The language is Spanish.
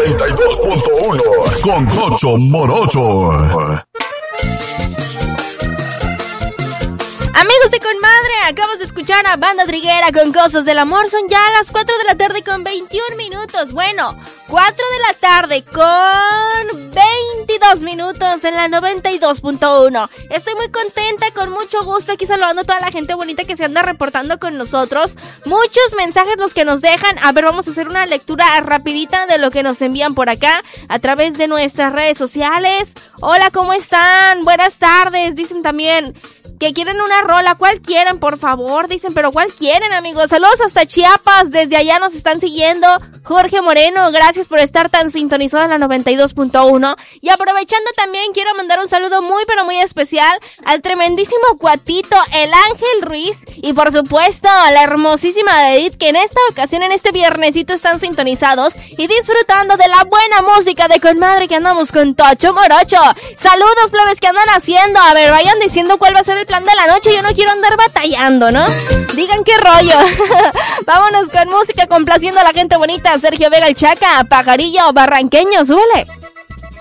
92.1 con Tocho Morocho. Amigos de Conmadre, acabas de escuchar a Banda Triguera con Cosas del Amor. Son ya las 4 de la tarde con 21 minutos. Bueno, 4 de la tarde con 22 minutos en la 92.1. Estoy muy contenta, con mucho gusto aquí saludando a toda la gente bonita que se anda reportando con nosotros. Muchos mensajes los que nos dejan. A ver, vamos a hacer una lectura rapidita de lo que nos envían por acá a través de nuestras redes sociales. Hola, ¿cómo están? Buenas tardes. Dicen también que quieren una rola. ¿Cuál quieren, por favor? Dicen, pero ¿cuál quieren, amigos? Saludos hasta Chiapas. Desde allá nos están siguiendo. Jorge Moreno, gracias por estar tan sintonizado en la 92.1. Y aprovechando también, quiero mandar un saludo muy, pero muy especial al tremendísimo cuatito, el Ángel Ruiz. Y por supuesto, a la hermosísima Edith, que en esta ocasión, en este viernesito, están sintonizados y disfrutando de la buena música de Conmadre, que andamos con Tocho Morocho. Saludos, plebes, que andan haciendo. A ver, vayan diciendo cuál va a ser el plan de la noche. Yo no quiero andar batallando, ¿no? Digan qué rollo. Vámonos con música, complaciendo a la gente bonita. Sergio Vega, el Chaca, Pajarillo, Barranqueño, súbele.